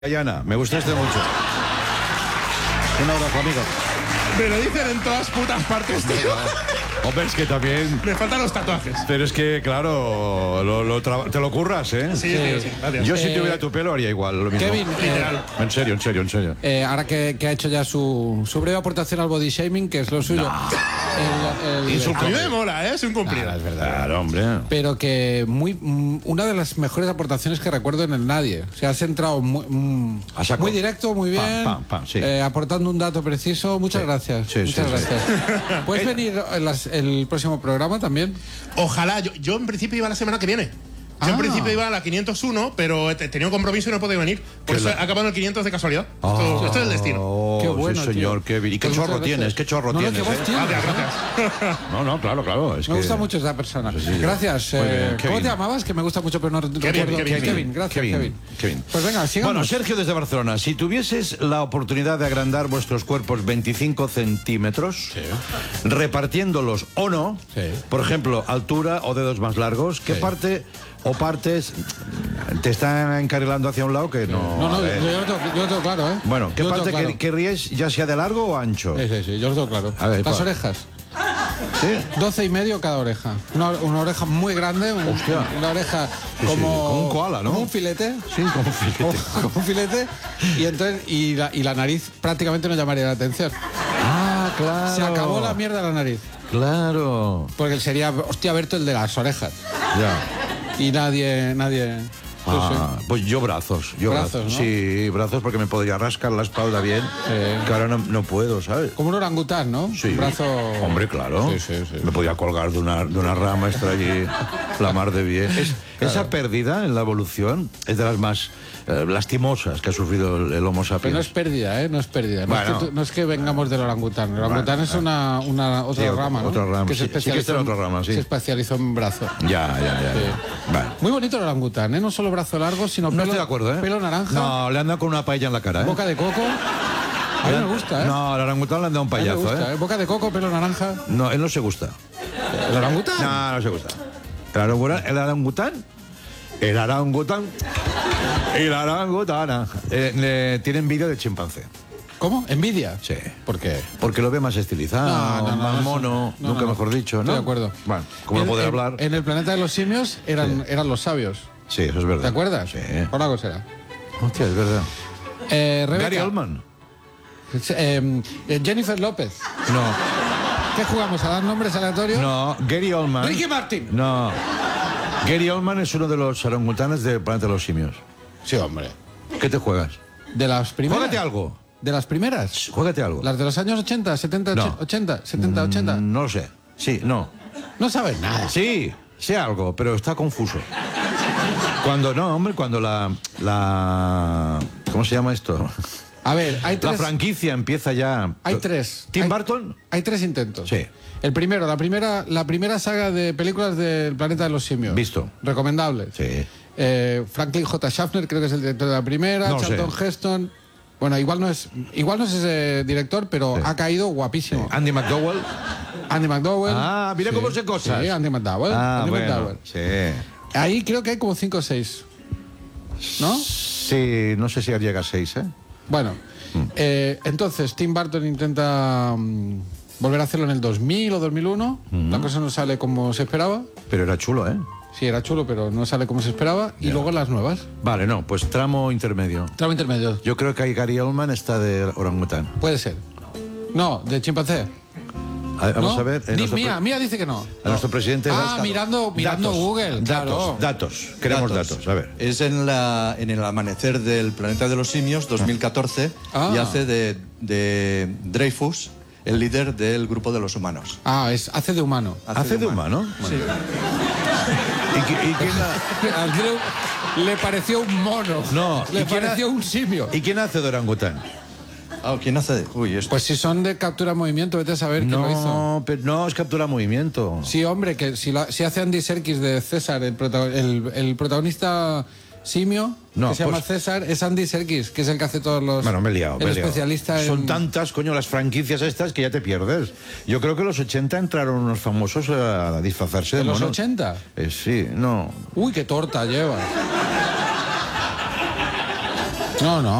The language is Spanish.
Ayana, me gustaste mucho. Un abrazo, amigo. Me lo dicen en todas putas partes, tío. Hombre, es que también... Me faltan los tatuajes. Pero es que, claro, te lo curras, ¿eh? Sí, tío, sí. Gracias. Yo si tuviera tu pelo haría igual, lo mismo. Kevin, Literal. En serio, en serio, en serio. ahora que ha hecho ya su breve aportación al body shaming, que es lo suyo. A mí me mola, ¿eh? Es un cumplido. Es verdad. Claro, hombre. Pero que una de las mejores aportaciones que recuerdo en el Nadie. O sea, has entrado A saco. muy directo, muy bien, Sí. aportando un dato preciso. Muchas gracias. Sí, Muchas sí, gracias. ¿Puedes venir el próximo programa también? Ojalá. Yo en principio iba la semana que viene. Yo en principio iba a la 501, pero tenía un compromiso y no he podido venir. Por eso he acabado en el 500 de casualidad. Esto es el destino. Qué bueno, sí, señor, tío. Kevin. ¿Y qué Pues chorro muchas tienes? gracias. ¿Qué chorro No, tienes? qué voz tienes. Gracias. No, claro. Es Me que... gusta mucho esa persona. Sí. Gracias. Muy bien, ¿Cómo Kevin. te llamabas? Que me gusta mucho, pero no recuerdo. Kevin. Gracias, Kevin. Pues venga, sigamos. Bueno, Sergio desde Barcelona, si tuvieses la oportunidad de agrandar vuestros cuerpos 25 centímetros, repartiéndolos o no, por ejemplo, altura o dedos más largos, ¿qué parte o partes te están encarrilando hacia un lado que no? No, a ver. yo lo tengo claro, ¿eh? Bueno, ¿qué Yo lo parte tengo claro. querríais, ya sea de largo o ancho? Sí, yo lo tengo claro. A ver, Las ¿cuál? orejas. ¿Sí? 12 y medio cada oreja. Una oreja muy grande. Hostia. Una oreja Sí, como un koala, ¿no? Como un filete. Sí, como un filete. Como un filete. Y entonces y la nariz prácticamente no llamaría la atención. Ah, claro. Se acabó la mierda de la nariz. Claro. Porque sería, hostia, Berto, el de las orejas. Ya. Y nadie. Pues yo brazos. Brazos, ¿no? Sí, brazos porque me podría rascar la espalda bien. Que ahora no puedo, ¿sabes? Como un orangután, ¿no? Sí. Un brazo. Hombre, claro. Sí. Me podía colgar de una rama, estar allí la mar de bien. Esa pérdida en la evolución es de las más lastimosas que ha sufrido el Homo Pero sapiens. no es pérdida, ¿eh? No es pérdida. Bueno. No es que vengamos del orangután. El orangután es otra Sí, rama, ¿no? otra rama, Que sí. Sí que está en otra rama, sí. Se especializó en brazo. Ya. Vale. Muy bonito el orangután, ¿eh? No solo brazo largo, sino No pelo, estoy de acuerdo, ¿eh? pelo naranja, No, le han dado con una paella en la cara, ¿eh? boca de coco. A mí me gusta, ¿eh? No, al orangután le han dado un A mí me payazo, gusta, ¿eh? Boca de coco, pelo naranja. No, él no se gusta. ¿El orangután? No se gusta. El orangutana. Tiene envidia de chimpancé. ¿Cómo? ¿Envidia? Sí. ¿Por qué? Porque lo ve más estilizado, más eso- mono, no, nunca no. mejor dicho, ¿no? Estoy de acuerdo. Bueno, como no poder hablar. En el planeta de los simios eran los sabios. Sí, eso es verdad. ¿Te acuerdas? Sí. Por algo será. Hostia, es verdad. Rebeca. Gary Oldman. Jennifer López. No. ¿Qué jugamos? ¿A dar nombres aleatorios? No, Gary Oldman. Ricky Martin. No. Gary Oldman es uno de los orangutanes del planeta de los simios. Sí, hombre. ¿Qué te juegas? ¿De las primeras? Juégate algo. ¿De las primeras? Juégate algo. ¿Las de los años 80, 70, No. 80, 70, 80? No lo sé. Sí, no. No sabes nada. Sí, sé algo, pero está confuso. Cuando la ¿cómo se llama esto? A ver, hay La tres. franquicia empieza ya. Hay tres. ¿Tim Hay- Burton? Hay tres intentos. Sí. El primero, la primera saga de películas del planeta de los simios. Visto. Recomendable. Sí. Franklin J. Schaffner, creo que es el director de la primera. No lo sé. Charlton Heston. Bueno, igual no es ese director, pero ha caído guapísimo. Andy McDowell. Andy McDowell. Ah, mira cómo sé cosas. Sí, Andy McDowell. Ah, Andy bueno. McDowell. Sí. Ahí creo que hay como 5 o 6. ¿No? Sí, no sé si llega a 6, ¿eh? Bueno, entonces Tim Burton intenta volver a hacerlo en el 2000 o 2001. La cosa no sale como se esperaba. Pero era chulo, ¿eh? Sí, era chulo, pero no sale como se esperaba. Y luego las nuevas. Vale, no, pues tramo intermedio. Tramo intermedio. Yo creo que ahí Gary Oldman está de orangután. Puede ser. No, de chimpancé. Vamos ¿No? a ver. Mía dice que no. A nuestro presidente. Mirando Datos, Google, claro. Datos. Queremos datos. A ver. Es en el amanecer del planeta de los simios, 2014, y hace de Dreyfus el líder del grupo de los humanos. Hace de humano. ¿Hace de humano? Sí. ¿Y quién A Andreu le pareció un mono. No, Le ¿y quién pareció un simio. ¿Y quién hace de orangután? ¿Quién hace? Uy, esto. Pues si son de captura movimiento, vete a saber quién lo hizo. No, pero no, es captura movimiento. Sí, hombre, que si hace Andy Serkis de César, el protagonista simio, No, que se llama pues- César, es Andy Serkis, que es el que hace todos los... Bueno, me he liado. El especialista en... Son tantas, coño, las franquicias estas que ya te pierdes. Yo creo que en los 80 entraron unos famosos a disfrazarse de ¿En los monos. 80? Sí, no. Uy, qué torta lleva. No, no.